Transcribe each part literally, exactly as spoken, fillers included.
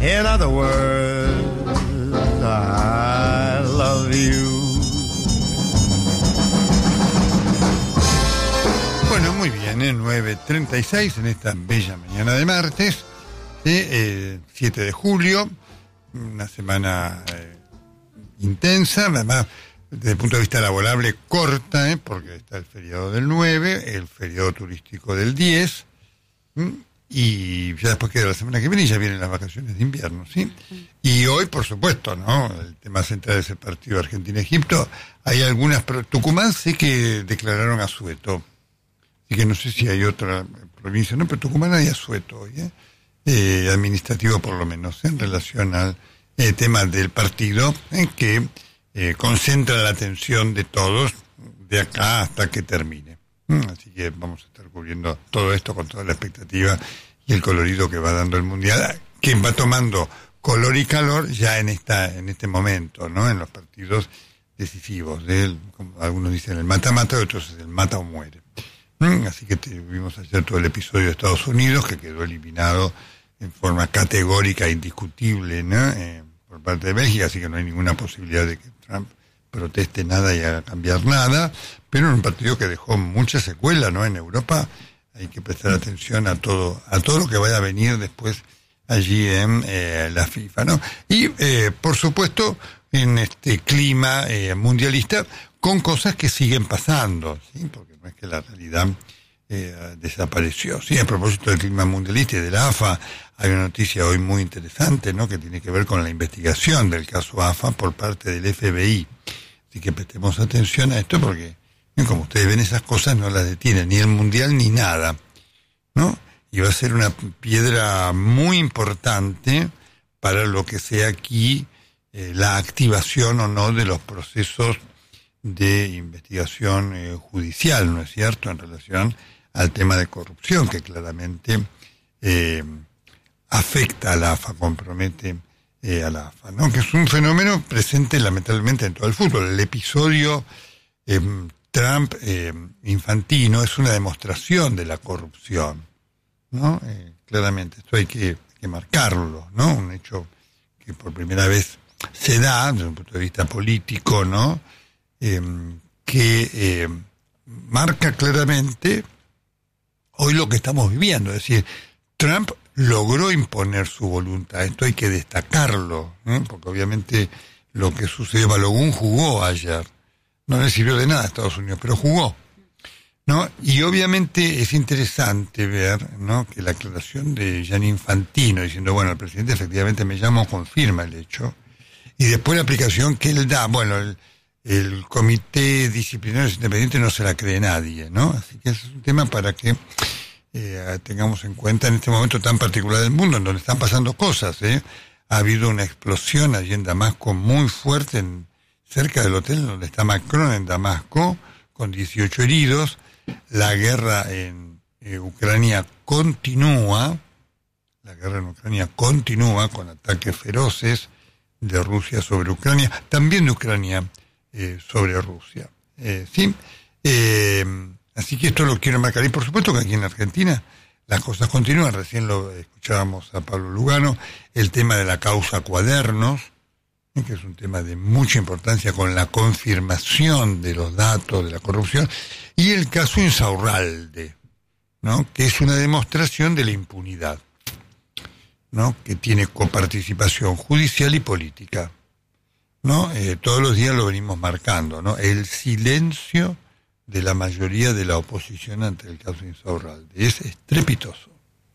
In other words, I love you. Bueno, muy bien, ¿eh? nueve treinta y seis en esta bella mañana de martes, ¿sí? eh, siete de julio, una semana eh, intensa, además desde el punto de vista laborable corta, ¿eh? porque está el feriado del nueve, el feriado turístico del diez, ¿sí? Y ya después queda la semana que viene y ya vienen las vacaciones de invierno, ¿sí? Y hoy, por supuesto, ¿no? El tema central es el partido Argentina-Egipto. Hay algunas, pero Tucumán sé que declararon asueto. Así que no sé si hay otra provincia, no, pero Tucumán hay asueto hoy, ¿eh? Eh, administrativo por lo menos, ¿eh? En relación al eh, tema del partido, ¿eh? que eh, concentra la atención de todos de acá hasta que termine. Así que vamos a estar cubriendo todo esto con toda la expectativa y el colorido que va dando el Mundial, que va tomando color y calor ya en esta en este momento, ¿no? En los partidos decisivos, del, como algunos dicen el mata-mata, otros es el mata o muere. Así que tuvimos ayer todo el episodio de Estados Unidos, que quedó eliminado en forma categórica e indiscutible, ¿no? Eh, por parte de Bélgica, así que no hay ninguna posibilidad de que Trump proteste nada y haga cambiar nada, pero en un partido que dejó mucha secuela, ¿no? En Europa hay que prestar atención a todo a todo lo que vaya a venir después allí en eh, la FIFA, ¿no? Y eh, por supuesto en este clima eh, mundialista con cosas que siguen pasando, ¿sí? Porque no es que la realidad eh, desapareció. Sí, a propósito del clima mundialista y de la A F A, hay una noticia hoy muy interesante, ¿no? Que tiene que ver con la investigación del caso A F A por parte del F B I. Así que prestemos atención a esto porque, como ustedes ven, esas cosas no las detienen ni el Mundial ni nada, ¿no? Y va a ser una piedra muy importante para lo que sea aquí eh, la activación o no de los procesos de investigación eh, judicial, ¿no es cierto?, en relación al tema de corrupción que claramente eh, afecta a la A F A, compromete Eh, a la A F A, ¿no? Que es un fenómeno presente lamentablemente en todo el fútbol. El episodio eh, Trump eh, Infantino es una demostración de la corrupción, ¿no? Eh, claramente, esto hay que, que marcarlo, ¿no? Un hecho que por primera vez se da desde un punto de vista político, ¿no? Eh, que eh, marca claramente hoy lo que estamos viviendo, es decir, Trump logró imponer su voluntad. Esto hay que destacarlo, ¿eh? Porque obviamente lo que sucedió, Balogun jugó ayer, no le sirvió de nada a Estados Unidos, pero jugó, ¿no? Y obviamente es interesante ver, ¿no?, que la aclaración de Gianni Infantino diciendo, bueno, el presidente efectivamente me llama, confirma el hecho, y después la aplicación que él da, bueno, el, el comité disciplinario independiente no se la cree nadie, ¿no? Así que es un tema para que Eh, tengamos en cuenta en este momento tan particular del mundo, en donde están pasando cosas, ¿eh? Ha habido una explosión allí en Damasco muy fuerte, en, cerca del hotel donde está Macron, en Damasco, con dieciocho heridos. La guerra en eh, Ucrania continúa, la guerra en Ucrania continúa con ataques feroces de Rusia sobre Ucrania, también de Ucrania eh, sobre Rusia. Eh, ¿sí? Eh, Así que esto lo quiero marcar. Y por supuesto que aquí en Argentina las cosas continúan. Recién lo escuchábamos a Pablo Lugano, el tema de la causa Cuadernos, que es un tema de mucha importancia con la confirmación de los datos de la corrupción, y el caso Insaurralde, ¿no?, que es una demostración de la impunidad, ¿no?, que tiene coparticipación judicial y política, ¿no? Eh, todos los días lo venimos marcando, ¿no? El silencio de la mayoría de la oposición ante el caso Insaurralde es estrepitoso.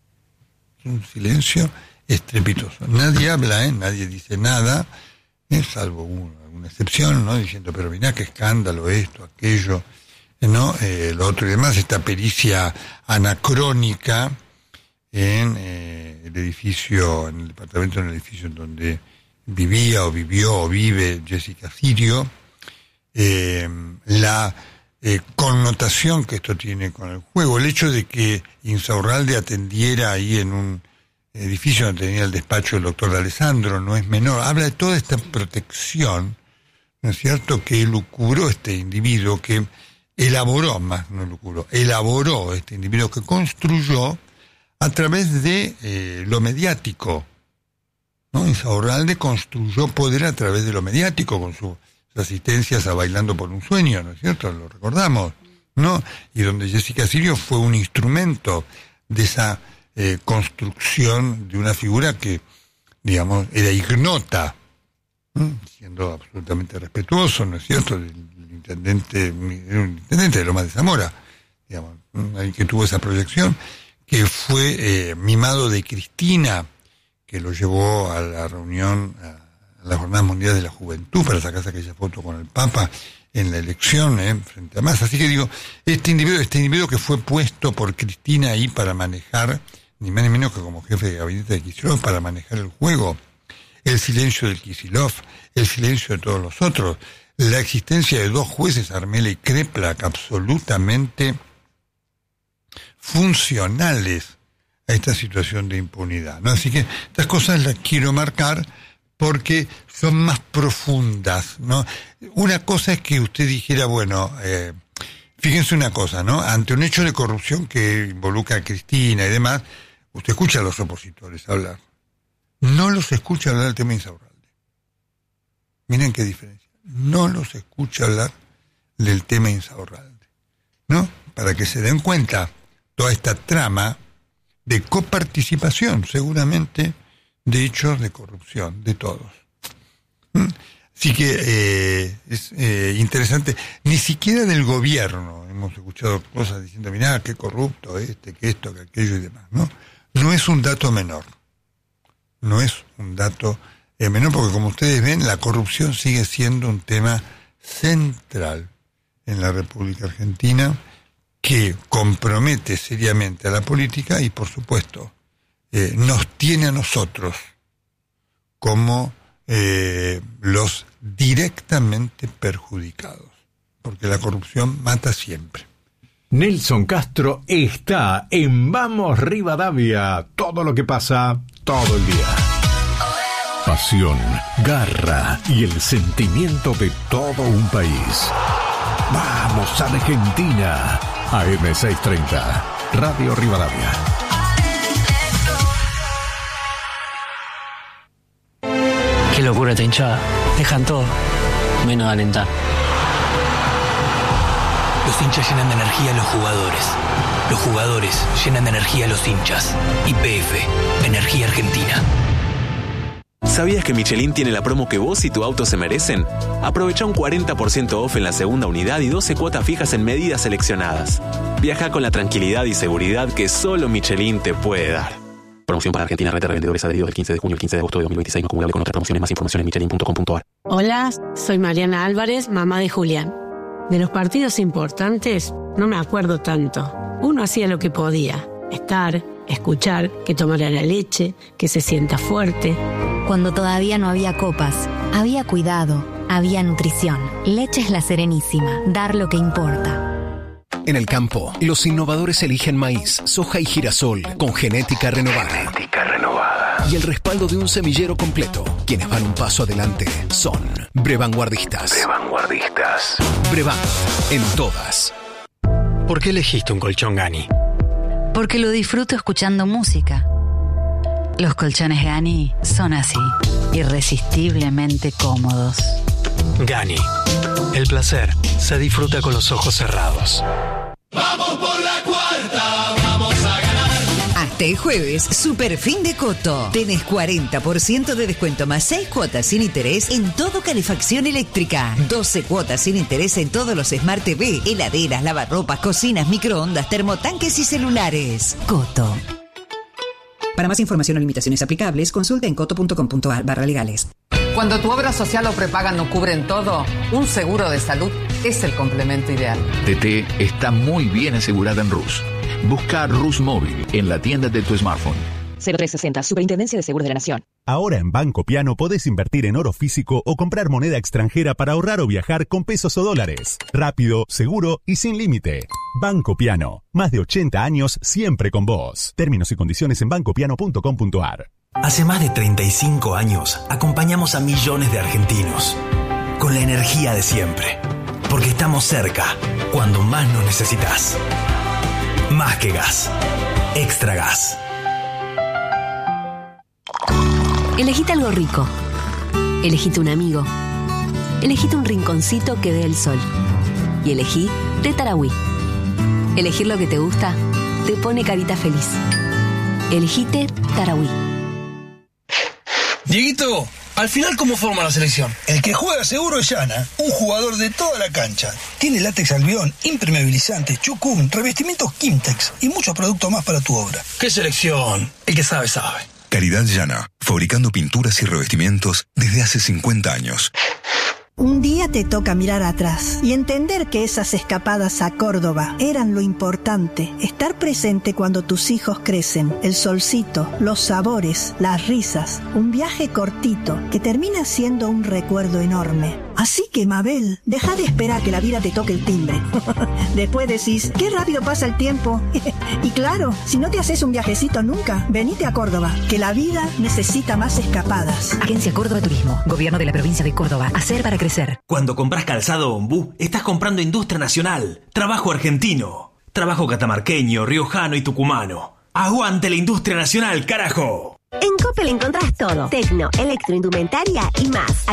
Es un silencio estrepitoso. Nadie habla, ¿eh? Nadie dice nada, ¿eh? Salvo una, una excepción, ¿no?, diciendo, pero mirá qué escándalo esto, aquello, ¿no? Eh, lo otro y demás, esta pericia anacrónica en eh, el edificio, en el departamento, en el edificio en donde vivía o vivió o vive Jessica Sirio, eh, la Eh, connotación que esto tiene con el juego, el hecho de que Insaurralde atendiera ahí en un edificio donde tenía el despacho del doctor D'Alessandro, no es menor, habla de toda esta protección, ¿no es cierto?, que lucubró este individuo, que elaboró, más no lucubró, elaboró este individuo, que construyó a través de eh, lo mediático, ¿no? Insaurralde construyó poder a través de lo mediático, con sus asistencias a Bailando por un Sueño, ¿no es cierto? Lo recordamos, ¿no? Y donde Jessica Sirio fue un instrumento de esa eh, construcción de una figura que, digamos, era ignota, ¿no? Siendo absolutamente respetuoso, ¿no es cierto? El, el intendente, era un intendente de Lomas de Zamora, digamos, alguien que tuvo esa proyección, que fue eh, mimado de Cristina, que lo llevó a la reunión, a la Jornada Mundial de la Juventud, para sacarse aquella foto con el Papa en la elección, eh, frente a Massa. Así que digo, este individuo, este individuo que fue puesto por Cristina ahí para manejar, ni más ni menos que como jefe de gabinete de Kicillof, para manejar el juego, el silencio del Kicillof, el silencio de todos los otros, la existencia de dos jueces, Armela y Kreplak, absolutamente funcionales a esta situación de impunidad, ¿no? Así que estas cosas las quiero marcar porque son más profundas, ¿no? Una cosa es que usted dijera, bueno, eh, fíjense una cosa, ¿no? Ante un hecho de corrupción que involucra a Cristina y demás, usted escucha a los opositores hablar. No los escucha hablar del tema Insaurralde. Miren qué diferencia. No los escucha hablar del tema Insaurralde, ¿no? Para que se den cuenta toda esta trama de coparticipación, seguramente, de hechos de corrupción, de todos. ¿Mm? Así que eh, es eh, interesante, ni siquiera del gobierno hemos escuchado cosas diciendo, mirá, qué corrupto este, que esto, que aquello y demás, ¿no? No es un dato menor, no es un dato eh, menor, porque como ustedes ven, la corrupción sigue siendo un tema central en la República Argentina, que compromete seriamente a la política y, por supuesto, eh, nos tiene a nosotros como eh, los directamente perjudicados, porque la corrupción mata siempre. Nelson Castro está en Vamos Rivadavia, todo lo que pasa todo el día. Pasión, garra y el sentimiento de todo un país. ¡Vamos, Argentina! A eme seiscientos treinta, Radio Rivadavia. Qué locura esta hinchada. Dejan todo, menos alentar. Los hinchas llenan de energía a los jugadores. Los jugadores llenan de energía a los hinchas. Y P F, Energía Argentina. ¿Sabías que Michelin tiene la promo que vos y tu auto se merecen? Aprovecha un cuarenta por ciento off en la segunda unidad y doce cuotas fijas en medidas seleccionadas. Viaja con la tranquilidad y seguridad que solo Michelin te puede dar. Promoción para Argentina, red de revendedores adheridos del quince de junio al quince de agosto de dos mil veintiséis, no acumulable con otras promociones. Más información en michelin punto com punto a r. Hola, soy Mariana Álvarez, mamá de Julián. De los partidos importantes no me acuerdo tanto. Uno hacía lo que podía, estar, escuchar, que tomara la leche, que se sienta fuerte. Cuando todavía no había copas, había cuidado, había nutrición. Leches La Serenísima, dar lo que importa. En el campo, los innovadores eligen maíz, soja y girasol con genética renovada. Genética renovada. Y el respaldo de un semillero completo. Quienes van un paso adelante son Brevanguardistas. Brevanguardistas. Brevan, en todas. ¿Por qué elegiste un colchón Gani? Porque lo disfruto escuchando música. Los colchones Gani son así, irresistiblemente cómodos. Gani, el placer se disfruta con los ojos cerrados. ¡Vamos por la cuarta! ¡Vamos a ganar! Hasta el jueves, super fin de Coto. Tenés cuarenta por ciento de descuento más seis cuotas sin interés en todo calefacción eléctrica. doce cuotas sin interés en todos los Smart T V, heladeras, lavarropas, cocinas, microondas, termotanques y celulares. Coto. Para más información o limitaciones aplicables, consulta en coto punto com punto a r barra legales. Cuando tu obra social o prepaga no cubren todo, un seguro de salud es el complemento ideal. T T está muy bien asegurada en Rus. Busca Rus Móvil en la tienda de tu smartphone. cero tres sesenta, Superintendencia de Seguros de la Nación. Ahora en Banco Piano podés invertir en oro físico o comprar moneda extranjera para ahorrar o viajar con pesos o dólares. Rápido, seguro y sin límite. Banco Piano. Más de ochenta años siempre con vos. Términos y condiciones en banco piano punto com punto a r. Hace más de treinta y cinco años acompañamos a millones de argentinos. Con la energía de siempre. Porque estamos cerca cuando más nos necesitas. Más que gas. Extra gas. Elegite algo rico. Elegite un amigo. Elegite un rinconcito que dé el sol. Y elegí té Tarahui. Elegir lo que te gusta te pone carita feliz. Elegite Tarahui. Dieguito, al final, ¿cómo forma la selección? El que juega seguro es Yana, un jugador de toda la cancha. Tiene látex albión, impermeabilizantes, chucum, revestimientos Kimtex y muchos productos más para tu obra. ¿Qué selección? El que sabe, sabe. Caridad Llana, fabricando pinturas y revestimientos desde hace cincuenta años. Un día te toca mirar atrás y entender que esas escapadas a Córdoba eran lo importante. Estar presente cuando tus hijos crecen, el solcito, los sabores, las risas. Un viaje cortito que termina siendo un recuerdo enorme. Así que, Mabel, deja de esperar que la vida te toque el timbre. Después decís, qué rápido pasa el tiempo. Y claro, si no te haces un viajecito nunca, venite a Córdoba, que la vida necesita más escapadas. Agencia Córdoba Turismo, Gobierno de la Provincia de Córdoba. Hacer para crecer. Cuando compras calzado Ombú, estás comprando industria nacional, trabajo argentino, trabajo catamarqueño, riojano y tucumano. ¡Aguante la industria nacional, carajo! En Coppel encontrás todo: tecno, electroindumentaria y más.